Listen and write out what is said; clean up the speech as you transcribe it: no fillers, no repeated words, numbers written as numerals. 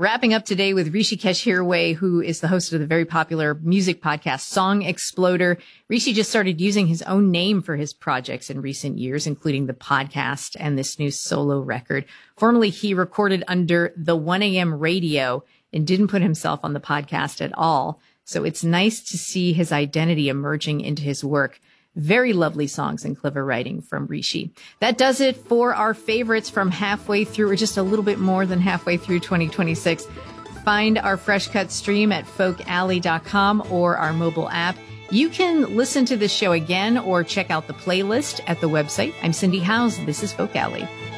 Wrapping up today with Rishikesh Hirway, who is the host of the very popular music podcast Song Exploder. Rishi just started using his own name for his projects in recent years, including the podcast and this new solo record. Formerly, he recorded under the 1AM radio and didn't put himself on the podcast at all. So it's nice to see his identity emerging into his work. Very lovely songs and clever writing from Rishi. That does it for our favorites from halfway through, or just a little bit more than halfway through 2026. Find our Fresh Cut stream at folkalley.com or our mobile app. You can listen to this show again or check out the playlist at the website. I'm Cindy Howes. This is Folk Alley.